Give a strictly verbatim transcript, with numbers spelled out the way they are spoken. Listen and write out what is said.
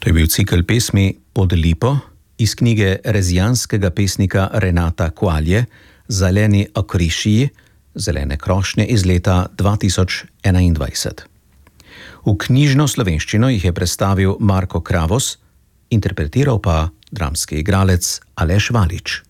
To je bil cikel pesmi Pod lipo iz knjige rezijanskega pesnika Renata Koalje Zeleni okrišji, zelene krošnje iz leta dva tisoč enaindvajset. V knjižno slovenščino jih je predstavil Marko Kravos, interpretiral pa dramski igralec Aleš Valič.